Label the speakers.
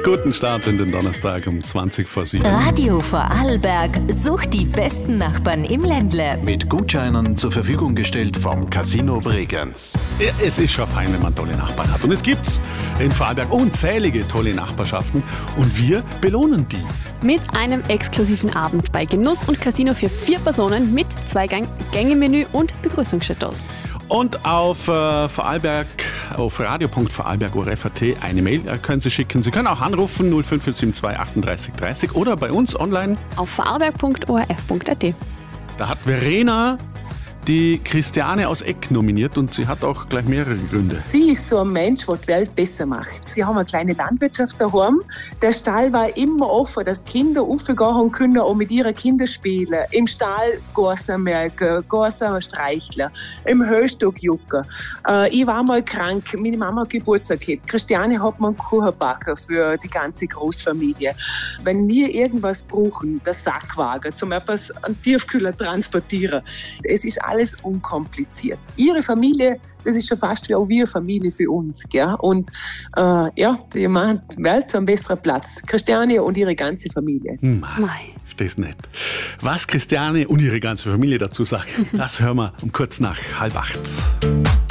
Speaker 1: Guten Start in den Donnerstag um 20 vor 7.
Speaker 2: Radio Vorarlberg sucht die besten Nachbarn im Ländle.
Speaker 3: Mit Gutscheinen zur Verfügung gestellt vom Casino Bregenz.
Speaker 1: Ja, es ist schon fein, wenn man tolle Nachbarn hat. Und es gibt's in Vorarlberg unzählige tolle Nachbarschaften. Und wir belohnen die.
Speaker 4: Mit einem exklusiven Abend bei Genuss und Casino für 4 Personen mit 2-Gänge-Menü und Begrüßungschateaus.
Speaker 1: Und auf auf radio.vorarlberg.at eine Mail können Sie schicken. Sie können auch anrufen 05472 38 30 oder bei uns online
Speaker 4: auf vorarlberg.orf.at.
Speaker 1: Da hat Verena die Christiane aus Eck nominiert und sie hat auch gleich mehrere Gründe.
Speaker 5: Sie ist so ein Mensch, der die Welt besser macht. Sie haben eine kleine Landwirtschaft daheim. Der Stall war immer offen, dass Kinder raufgehen können und mit ihren Kindern spielen. Im Stall Gorsen melken, Gorsen streicheln, im Höchststock jucken. Ich war mal krank, meine Mama hat Geburtstag gehabt. Christiane hat mir einen Kuchen backen für die ganze Großfamilie. Wenn wir irgendwas brauchen, der Sackwagen, zum etwas an Tiefkühler transportieren. Es ist alles unkompliziert. Ihre Familie, das ist schon fast wie auch wir Familie für uns. Gell? Und die machen die Welt zu einem besseren Platz. Christiane und ihre ganze Familie.
Speaker 1: Verstehst nicht. Was Christiane und ihre ganze Familie dazu sagen, das hören wir um kurz nach 7:30.